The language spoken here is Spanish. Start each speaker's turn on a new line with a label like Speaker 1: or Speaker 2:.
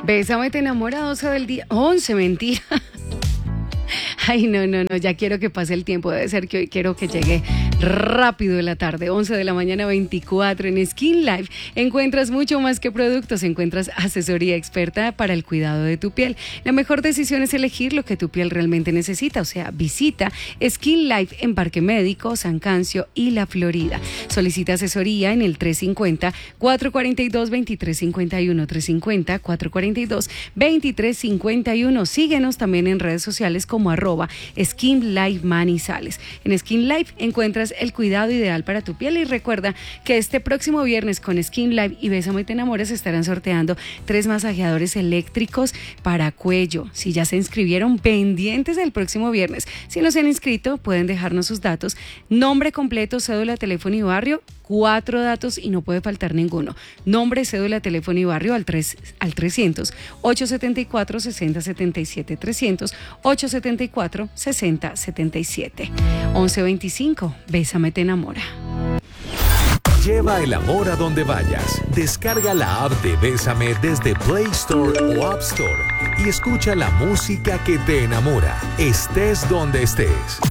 Speaker 1: Bésame te enamora, 12 del día. 11, mentira. Ay, no, ya quiero que pase el tiempo. Debe ser que hoy quiero que llegue rápido de la tarde, 11 de la mañana 24. En Skin Life encuentras mucho más que productos, encuentras asesoría experta para el cuidado de tu piel. La mejor decisión es elegir lo que tu piel realmente necesita, o sea, visita Skin Life en Parque Médico, San Cancio y La Florida. Solicita asesoría en el 350-442-2351, 350-442-2351. Síguenos también en redes sociales como @Skin Life Manizales. En Skin Life encuentras el cuidado ideal para tu piel y recuerda que este próximo viernes con Skin Life y Bésame te enamoras estarán sorteando 3 masajeadores eléctricos para cuello. Si ya se inscribieron, pendientes del próximo viernes. Si no se han inscrito, pueden dejarnos sus datos, nombre completo, cédula, teléfono y barrio, 4 datos y no puede faltar ninguno. Nombre, cédula, teléfono y barrio al 300-874-6077, 300-874-6077. 11:25, Bésame te enamora.
Speaker 2: Lleva el amor a donde vayas. Descarga la app de Bésame desde Play Store o App Store y escucha la música que te enamora, estés donde estés.